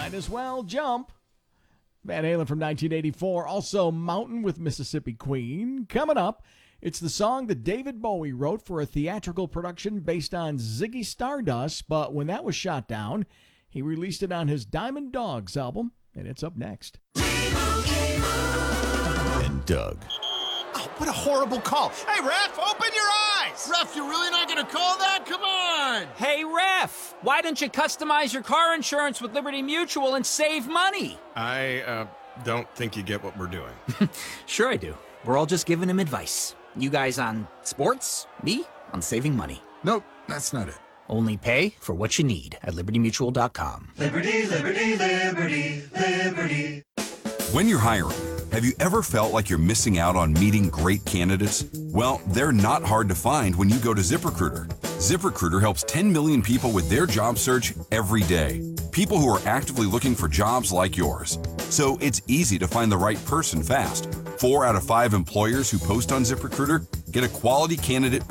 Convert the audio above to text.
Might as well jump. Van Halen from 1984. Also, Mountain with Mississippi Queen. Coming up, it's the song that David Bowie wrote for a theatrical production based on Ziggy Stardust, but when that was shot down, he released it on his Diamond Dogs album, and it's up next. And Doug. Oh, what a horrible call. Hey, Ref, open your eyes! Ref, you're really not going to call that? Come on! Hey, Ref, why don't you customize your car insurance with Liberty Mutual and save money? I don't think you get what we're doing. Sure I do. We're all just giving him advice. You guys on sports, me on saving money. Nope, that's not it. Only pay for what you need at libertymutual.com. Liberty, liberty, liberty, liberty. When you're hiring, have you ever felt like you're missing out on meeting great candidates? Well, they're not hard to find when you go to ZipRecruiter. ZipRecruiter helps 10 million people with their job search every day. People who are actively looking for jobs like yours. So it's easy to find the right person fast. 4 out of 5 employers who post on ZipRecruiter get a quality candidate